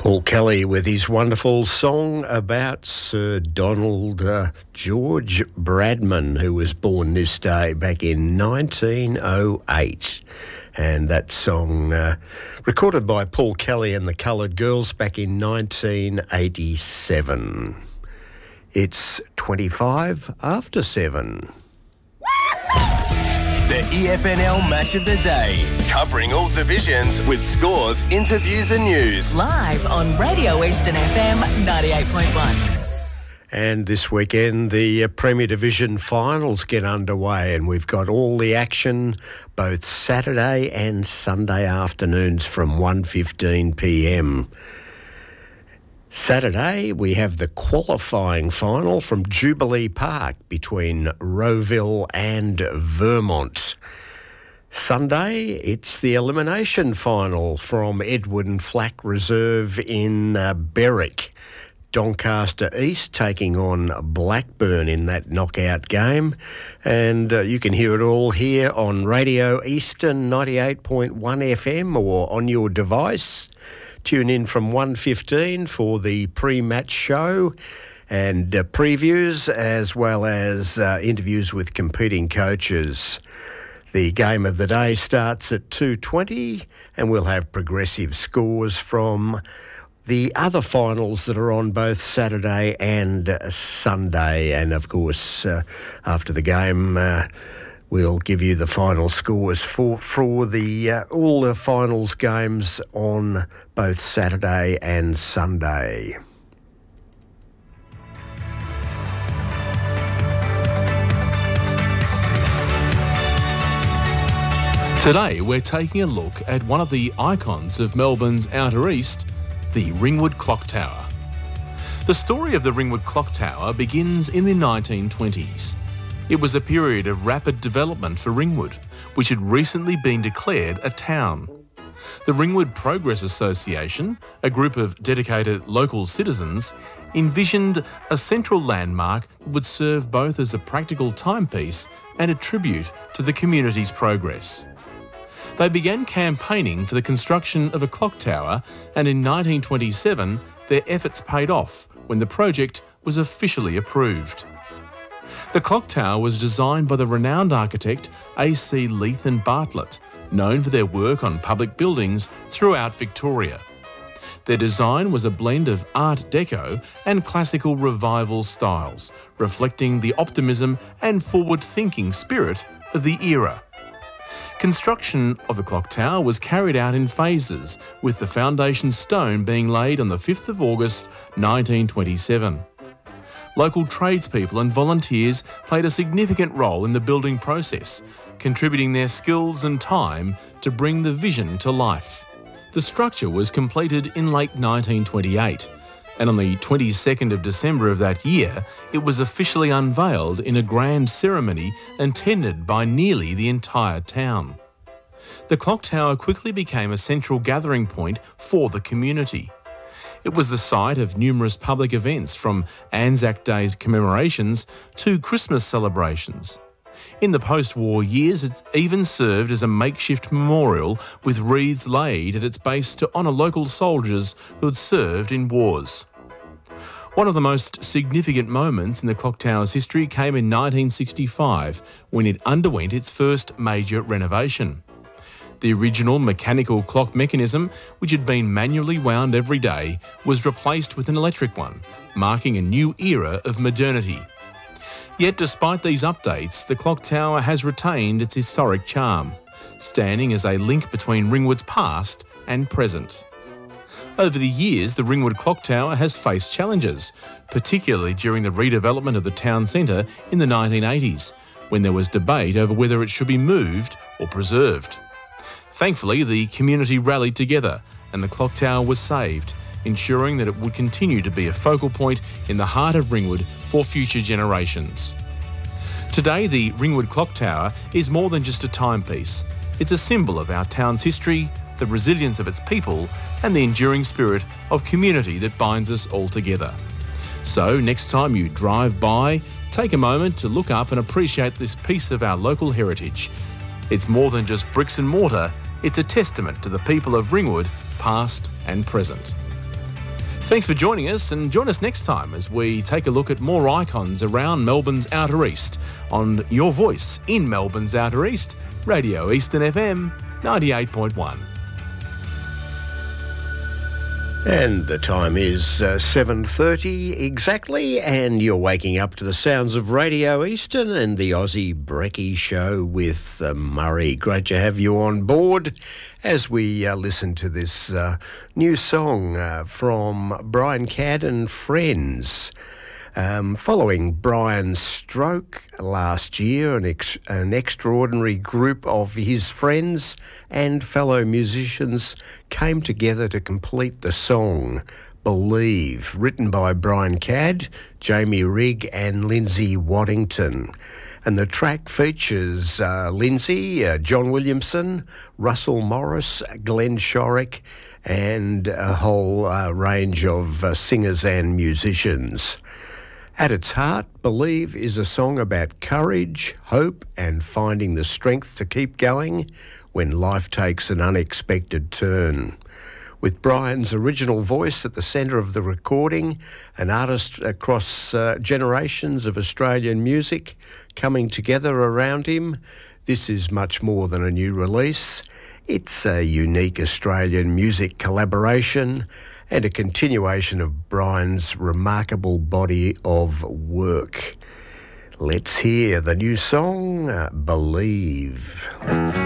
Paul Kelly with his wonderful song about Sir Donald George Bradman, who was born this day back in 1908. And that song recorded by Paul Kelly and the Coloured Girls back in 1987. It's 25 after 7. The EFNL Match of the Day, covering all divisions with scores, interviews and news. Live on Radio Eastern FM 98.1. And this weekend, the Premier Division finals get underway, and we've got all the action both Saturday and Sunday afternoons from 1:15pm. Saturday, we have the qualifying final from Jubilee Park between Rowville and Vermont. Sunday, it's the elimination final from Edward and Flack Reserve in Berwick. Doncaster East taking on Blackburn in that knockout game. And you can hear it all here on Radio Eastern 98.1 FM or on your device. Tune in from 1:15 for the pre-match show and previews, as well as interviews with competing coaches. The game of the day starts at 2:20, and we'll have progressive scores from the other finals that are on both Saturday and Sunday. And, of course, after the game, we'll give you the final scores for the all the finals games on both Saturday and Sunday. Today we're taking a look at one of the icons of Melbourne's Outer East, the Ringwood Clock Tower. The story of the Ringwood Clock Tower begins in the 1920s. It was a period of rapid development for Ringwood, which had recently been declared a town. The Ringwood Progress Association, a group of dedicated local citizens, envisioned a central landmark that would serve both as a practical timepiece and a tribute to the community's progress. They began campaigning for the construction of a clock tower, and in 1927 their efforts paid off when the project was officially approved. The clock tower was designed by the renowned architect A.C. Leith and Bartlett, known for their work on public buildings throughout Victoria. Their design was a blend of Art Deco and classical revival styles, reflecting the optimism and forward-thinking spirit of the era. Construction of the clock tower was carried out in phases, with the foundation stone being laid on the 5th of August 1927. Local tradespeople and volunteers played a significant role in the building process, contributing their skills and time to bring the vision to life. The structure was completed in late 1928, and on the 22nd of December of that year, it was officially unveiled in a grand ceremony attended by nearly the entire town. The clock tower quickly became a central gathering point for the community. It was the site of numerous public events, from Anzac Day commemorations to Christmas celebrations. In the post-war years, it even served as a makeshift memorial with wreaths laid at its base to honour local soldiers who had served in wars. One of the most significant moments in the clock tower's history came in 1965, when it underwent its first major renovation. The original mechanical clock mechanism, which had been manually wound every day, was replaced with an electric one, marking a new era of modernity. Yet despite these updates, the clock tower has retained its historic charm, standing as a link between Ringwood's past and present. Over the years, the Ringwood Clock Tower has faced challenges, particularly during the redevelopment of the town centre in the 1980s, when there was debate over whether it should be moved or preserved. Thankfully, the community rallied together and the clock tower was saved, ensuring that it would continue to be a focal point in the heart of Ringwood for future generations. Today, the Ringwood Clock Tower is more than just a timepiece. It's a symbol of our town's history, the resilience of its people, and the enduring spirit of community that binds us all together. So, next time you drive by, take a moment to look up and appreciate this piece of our local heritage. It's more than just bricks and mortar, it's a testament to the people of Ringwood, past and present. Thanks for joining us, and join us next time as we take a look at more icons around Melbourne's Outer East on Your Voice in Melbourne's Outer East, Radio Eastern FM 98.1. And the time is 7:30 exactly, and you're waking up to the sounds of Radio Eastern and the Aussie Brekkie Show with Murray. Great to have you on board as we listen to this new song from Brian Cadd and Friends. Following Brian's stroke last year, an extraordinary group of his friends and fellow musicians came together to complete the song Believe, written by Brian Cadd, Jamie Rigg and Lindsay Waddington. And the track features Lindsay, John Williamson, Russell Morris, Glenn Shorrock, and a whole range of singers and musicians. At its heart, Believe is a song about courage, hope, and finding the strength to keep going when life takes an unexpected turn. With Brian's original voice at the centre of the recording, an artist across generations of Australian music coming together around him, this is much more than a new release. It's a unique Australian music collaboration and a continuation of Brian's remarkable body of work. Let's hear the new song, Believe.